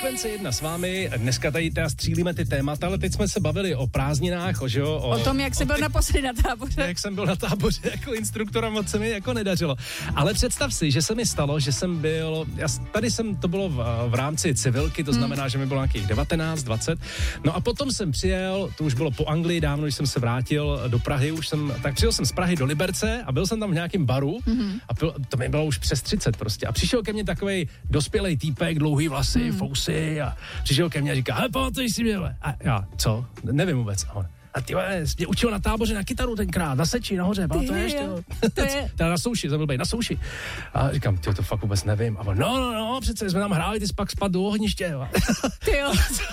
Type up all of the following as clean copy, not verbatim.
Frekvence 1 s vámi. Dneska tady střílíme ty témata, ale teď jsme se bavili o prázdninách, o tom, jak jsi byl naposledy na táboře. Jak jsem byl na táboře jako instruktora, moc se mi jako nedařilo. Ale představ si, že se mi stalo, že jsem byl, to bylo v rámci civilky, to znamená, že mi bylo nějakých 19, 20. No a potom jsem přijel, to už bylo po Anglii, dávno, když jsem se vrátil do Prahy, tak přijel jsem z Prahy do Liberce a byl jsem tam v nějakém baru a to mi bylo už přes 30 prostě. A přišel ke mně takovej dospělej týpek, dlouhý vlasy, fousy a přišel ke mně a říká, pamatuješ si mě? A já, co? Nevím vůbec. A ty mě učil na táboře na kytaru tenkrát, na Seči, nahoře, pamatuješ? Teda na souši, jsem byl bej, na souši. A říkám, to fakt vůbec nevím. A on, no, přece jsme tam hráli, ty jsi pak spadl do ohniště. Tyjo.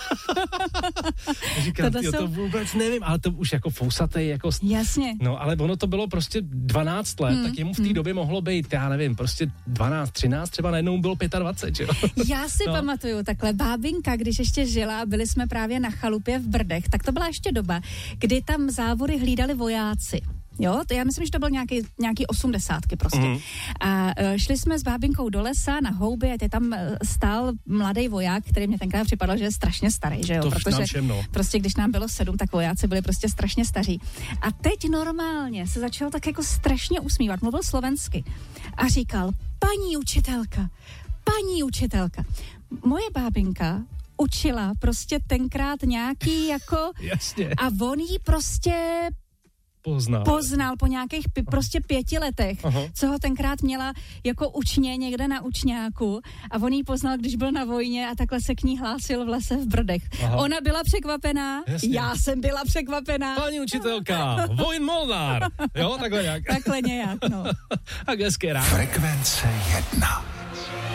Říkám, to vůbec nevím, ale to už jako fousatej, jako... Jasně. No, ale ono to bylo prostě 12 let, tak jemu v té době mohlo být, já nevím, prostě 12, 13, třeba najednou bylo 25, že jo? Já si pamatuju, takhle bábinka, když ještě žila, byli jsme právě na chalupě v Brdech, tak to byla ještě doba, kdy tam závory hlídali vojáci. Jo, to já myslím, že to byl nějaký 80 prostě. A šli jsme s bábinkou do lesa na houby a tam stál mladý voják, který mě tenkrát připadal, že je strašně starý, že jo? Protože prostě když nám bylo 7, tak vojáci byli prostě strašně staří. A teď normálně se začal tak jako strašně usmívat, mluvil slovensky a říkal, paní učitelka, moje bábinka učila prostě tenkrát nějaký jako... Jasně. A on jí prostě poznal po nějakých prostě 5 letech, co ho tenkrát měla jako učně někde na učňáku a on jí poznal, když byl na vojně a takhle se k ní hlásil v lese v Brdech. Ona byla překvapená, já jsem byla překvapená. Paní učitelka, Vojn Molnár, jo, takhle nějak. Takhle nějak, no. Tak hezké ráno. Frekvence 1.